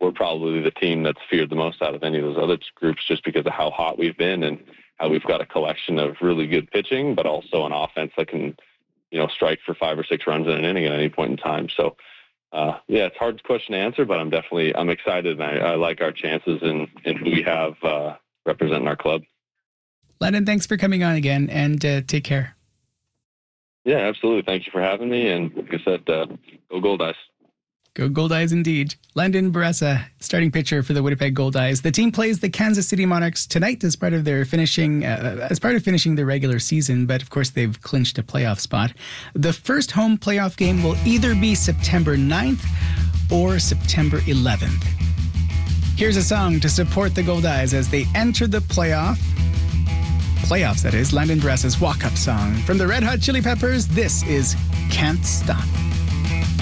we're probably the team that's feared the most out of any of those other groups, just because of how hot we've been and how we've got a collection of really good pitching, but also an offense that can, strike for 5 or 6 runs in an inning at any point in time. So, it's a hard question to answer, but I'm excited, and I like our chances in who we have representing our club. Landon, thanks for coming on again, and take care. Yeah, absolutely. Thank you for having me. And like I said, go Goldeyes. Go Goldeyes indeed. Landon Baressa, starting pitcher for the Winnipeg Goldeyes. The team plays the Kansas City Monarchs tonight as part of finishing the regular season, but of course they've clinched a playoff spot. The first home playoff game will either be September 9th or September 11th. Here's a song to support the Goldeyes as they enter the playoffs, that is. Landon Baressa's walk-up song. From the Red Hot Chili Peppers, this is Can't Stop.